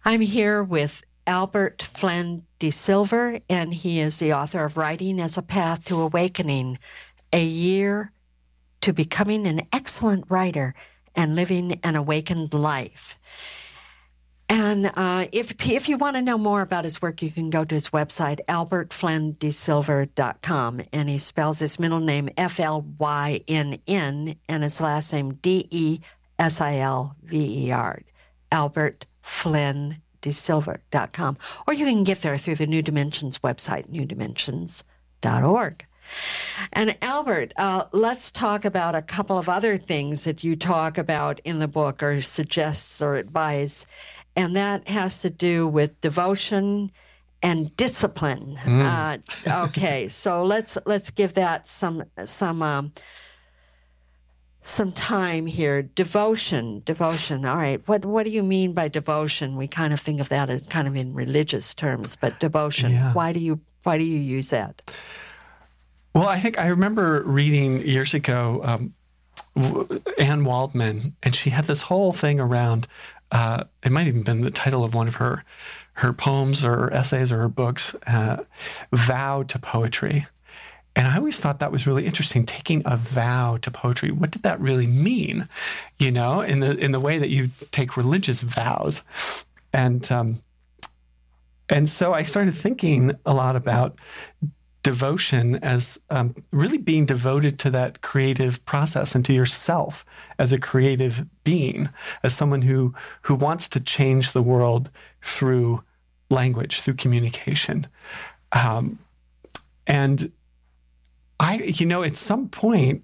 I'm here with Albert Flynn DeSilver, and he is the author of Writing as a Path to Awakening, A Year to Becoming an Excellent Writer and Living an Awakened Life. And if you want to know more about his work, you can go to his website, albertflynndesilver.com, and he spells his middle name Flynn and his last name Desilver. albertflynndesilver.com. Or you can get there through the New Dimensions website, newdimensions.org. And Albert, let's talk about a couple of other things that you talk about in the book or suggests or advise, and that has to do with devotion and discipline. Okay, so let's give that some time here. Devotion. All right. What do you mean by devotion? We kind of think of that as kind of in religious terms, but devotion. Yeah. Why do you use that? Well, I think I remember reading years ago Anne Waldman, and she had this whole thing around. It might even been the title of one of her poems or essays or her books, "Vow to Poetry." And I always thought that was really interesting, taking a vow to poetry. What did that really mean? You know, in the way that you take religious vows. And so I started thinking a lot about devotion as really being devoted to that creative process and to yourself as a creative being, as someone who wants to change the world through language, through communication. And at some point,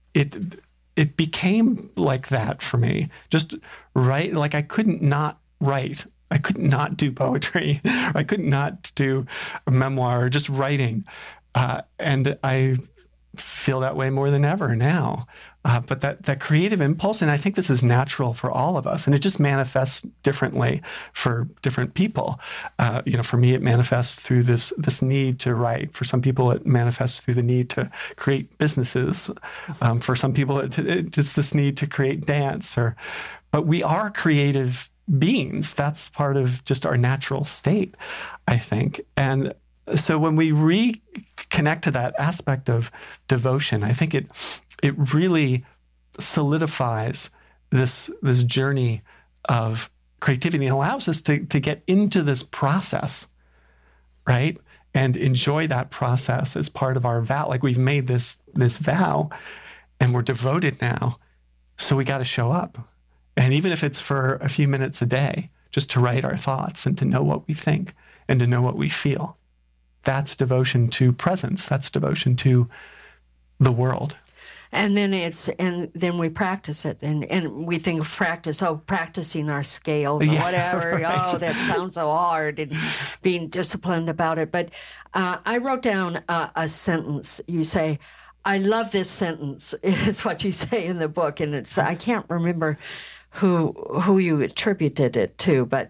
it became like that for me. Just right, like I couldn't not write. I could not do poetry. I could not do a memoir or just writing. And I feel that way more than ever now. But that creative impulse, and I think this is natural for all of us, and it just manifests differently for different people. For me, it manifests through this need to write. For some people, it manifests through the need to create businesses. For some people, it's this need to create dance. But we are creative beings. That's part of just our natural state, I think. And so when we reconnect to that aspect of devotion, I think it really solidifies this journey of creativity and allows us to get into this process, right? And enjoy that process as part of our vow. Like we've made this vow and we're devoted now, so we got to show up. And even if it's for a few minutes a day, just to write our thoughts and to know what we think and to know what we feel. That's devotion to presence. That's devotion to the world. And then then we practice it, and we think of practice, practicing our scales or whatever. Right. Oh, that sounds so hard, and being disciplined about it. But I wrote down a sentence. You say, "I love this sentence." It's what you say in the book, and I can't remember who you attributed it to, but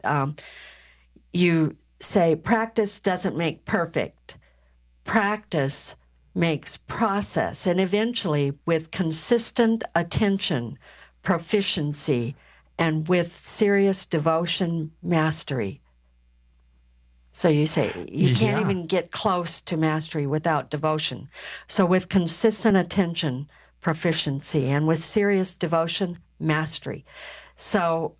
you say, "Practice doesn't make perfect. Practice makes process, and eventually, with consistent attention, proficiency, and with serious devotion, mastery." So you say you can't even get close to mastery without devotion. So with consistent attention, proficiency, and with serious devotion, mastery. So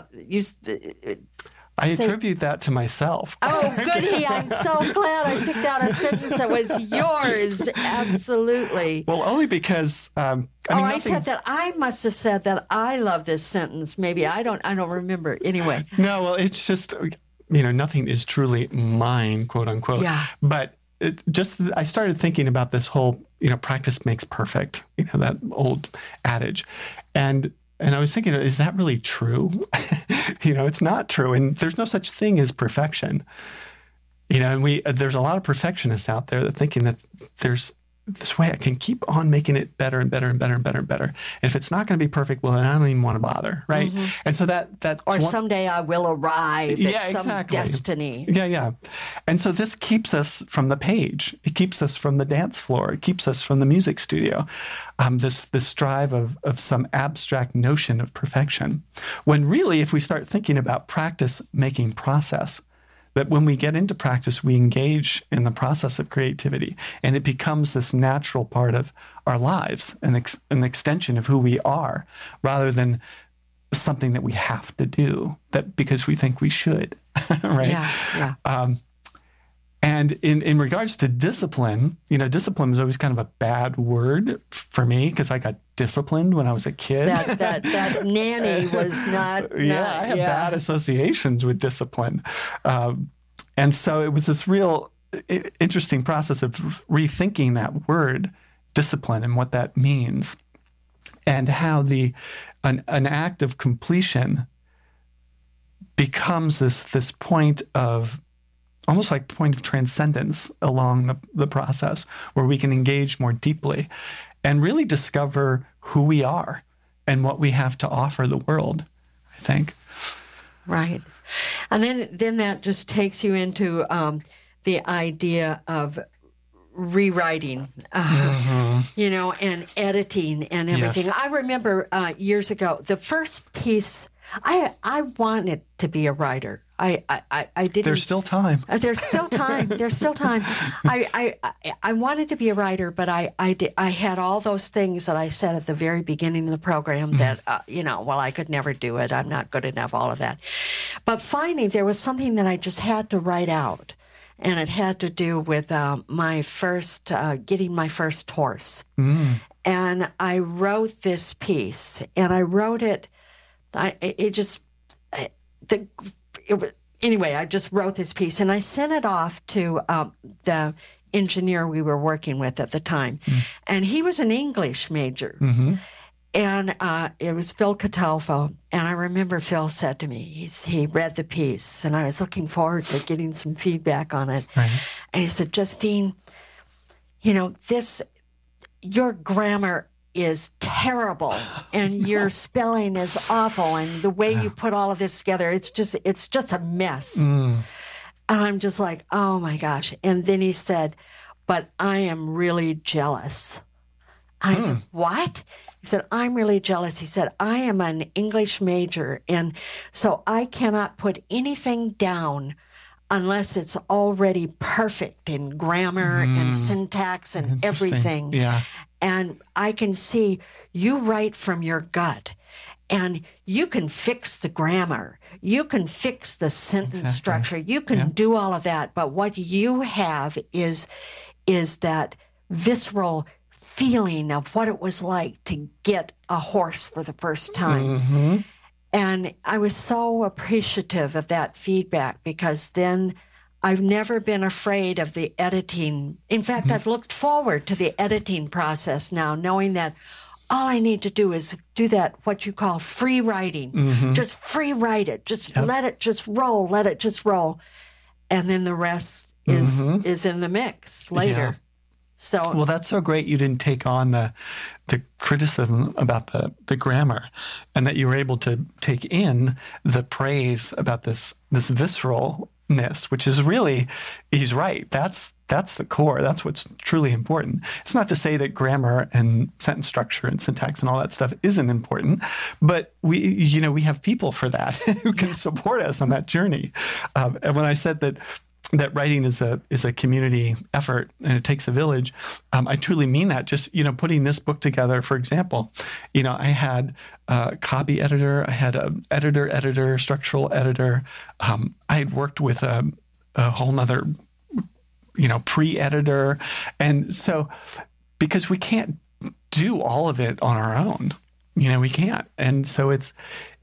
I attribute that to myself. Oh, goody. I'm so glad I picked out a sentence that was yours. Absolutely. Well, only because I said that. I must have said that I love this sentence. Maybe I don't remember. Anyway. No, well, it's just, nothing is truly mine, quote unquote. Yeah. But I started thinking about this whole, practice makes perfect, that old adage. And I was thinking, is that really true? It's not true. And there's no such thing as perfection. And there's a lot of perfectionists out there that thinking that there's this way I can keep on making it better and better and better and better and better. And if it's not going to be perfect, well, then I don't even want to bother, right? And so that's or someday I will arrive at some destiny. Yeah. And so this keeps us from the page. It keeps us from the dance floor. It keeps us from the music studio. This drive of some abstract notion of perfection. When really, if we start thinking about practice making process, that when we get into practice, we engage in the process of creativity, and it becomes this natural part of our lives, an extension of who we are, rather than something that we have to do that because we think we should, right? Yeah. And in regards to discipline, discipline was always kind of a bad word for me because I got disciplined when I was a kid. That nanny was not. I have bad associations with discipline. And so it was this real interesting process of rethinking that word discipline and what that means, and how an act of completion becomes this point of almost like point of transcendence along the process, where we can engage more deeply and really discover who we are and what we have to offer the world, I think. Right. And then that just takes you into the idea of rewriting, and editing and everything. Yes. I remember years ago, the first piece, I wanted to be a writer. I didn't. There's still time. There's still time. There's still time. I wanted to be a writer, but I had all those things that I said at the very beginning of the program that I could never do it. I'm not good enough. All of that. But finally, there was something that I just had to write out, and it had to do with my first getting my first horse. And I wrote this piece, and I wrote it. Anyway, I just wrote this piece, and I sent it off to the engineer we were working with at the time. And he was an English major. And it was Phil Catalfo. And I remember Phil said to me, he read the piece, and I was looking forward to getting some feedback on it. Right. And he said, Justine, your grammar is terrible, and your spelling is awful, and the way you put all of this together, it's just a mess. And I'm just like, oh my gosh. And then he said, but I am really jealous. I said, what? He said, I'm really jealous. He said, I am an English major, and so I cannot put anything down unless it's already perfect in grammar and syntax and everything. Yeah. And I can see you write from your gut, and you can fix the grammar. You can fix the sentence structure. You can do all of that. But what you have is that visceral feeling of what it was like to get a horse for the first time. And I was so appreciative of that feedback, because then I've never been afraid of the editing. In fact, I've looked forward to the editing process now, knowing that all I need to do is do that, what you call free writing. Just free write it. Just let it just roll. Let it just roll. And then the rest is in the mix later. Yeah. So, well, that's so great you didn't take on the criticism about the grammar, and that you were able to take in the praise about this visceralness, which is really, he's right. That's the core. That's what's truly important. It's not to say that grammar and sentence structure and syntax and all that stuff isn't important, but we have people for that who can support us on that journey. And when I said that writing is a community effort and it takes a village, I truly mean that. Just, putting this book together, for example, I had a copy editor, I had an editor, structural editor. I had worked with a whole nother, pre-editor. And so, because we can't do all of it on our own, we can't. And so it's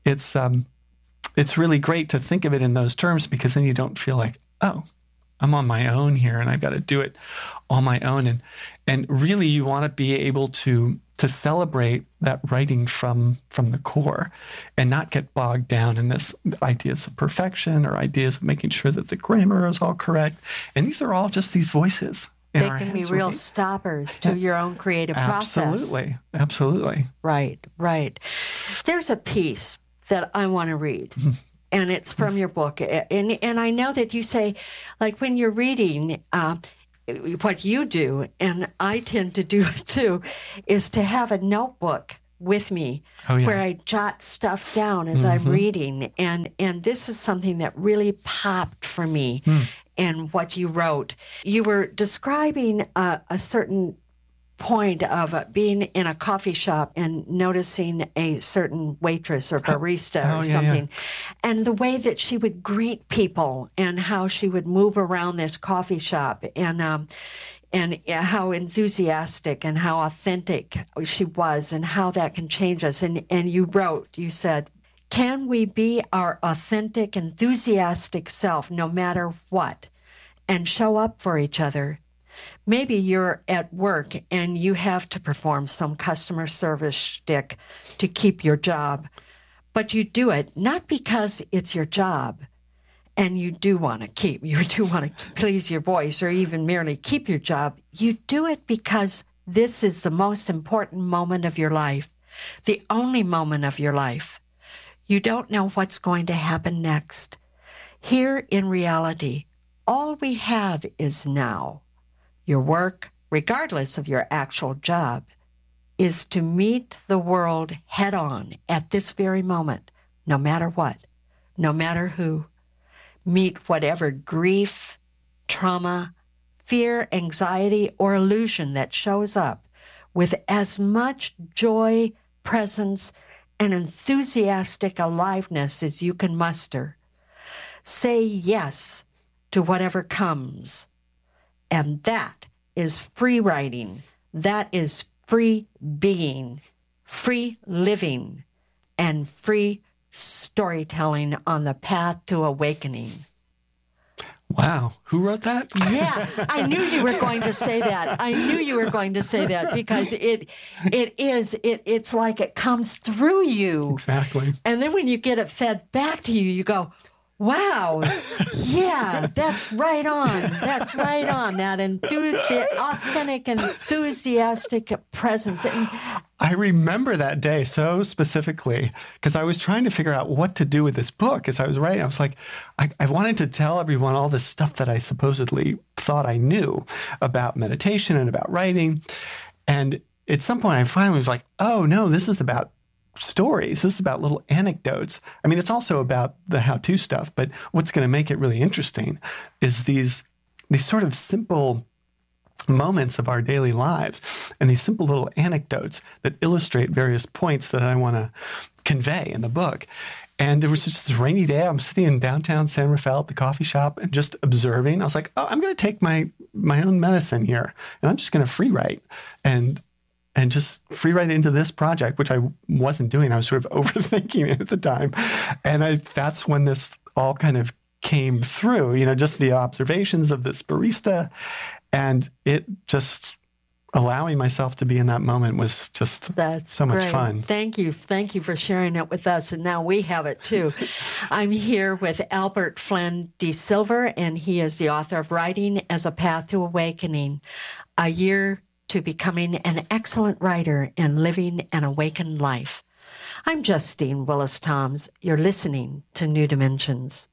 really great to think of it in those terms, because then you don't feel like, oh, I'm on my own here and I've got to do it on my own. And really you want to be able to celebrate that writing from the core and not get bogged down in this ideas of perfection or ideas of making sure that the grammar is all correct. And these are all just these voices. in they our can heads. be real stoppers to your own creative process. Absolutely. Right. There's a piece that I want to read. And it's from your book. And I know that you say, like, when you're reading, what you do, and I tend to do it too, is to have a notebook with me where I jot stuff down as I'm reading. And this is something that really popped for me in what you wrote. You were describing a certain point of being in a coffee shop and noticing a certain waitress or barista or something, and the way that she would greet people and how she would move around this coffee shop and how enthusiastic and how authentic she was and how that can change us. And you said, can we be our authentic, enthusiastic self no matter what and show up for each other? Maybe you're at work and you have to perform some customer service shtick to keep your job, but you do it not because it's your job and you do want to please your voice or even merely keep your job. You do it because this is the most important moment of your life, the only moment of your life. You don't know what's going to happen next. Here in reality, all we have is now. Your work, regardless of your actual job, is to meet the world head on at this very moment, no matter what, no matter who. Meet whatever grief, trauma, fear, anxiety, or illusion that shows up with as much joy, presence, and enthusiastic aliveness as you can muster. Say yes to whatever comes. And that is free writing. That is free being, free living, and free storytelling on the path to awakening. Wow. Who wrote that? Yeah, I knew you were going to say that. Because it's like it comes through you. Exactly. And then when you get it fed back to you, you go, wow, yeah, that's right on. The authentic, enthusiastic presence. And I remember that day so specifically because I was trying to figure out what to do with this book as I was writing. I was like, I wanted to tell everyone all this stuff that I supposedly thought I knew about meditation and about writing. And at some point I finally was like, oh no, this is about stories. This is about little anecdotes. I mean, it's also about the how-to stuff, but what's going to make it really interesting is these sort of simple moments of our daily lives and these simple little anecdotes that illustrate various points that I want to convey in the book. And there was just this rainy day. I'm sitting in downtown San Rafael at the coffee shop and just observing. I was like, oh, I'm going to take my own medicine here and I'm just going to free write and just free write into this project, which I wasn't doing. I was sort of overthinking it at the time. And that's when this all kind of came through, just the observations of this barista. And it just allowing myself to be in that moment was just so much fun. Thank you. Thank you for sharing it with us. And now we have it too. I'm here with Albert Flynn D. Silver, and he is the author of Writing as a Path to Awakening, a year to becoming an excellent writer and living an awakened life. I'm Justine Willis-Toms. You're listening to New Dimensions.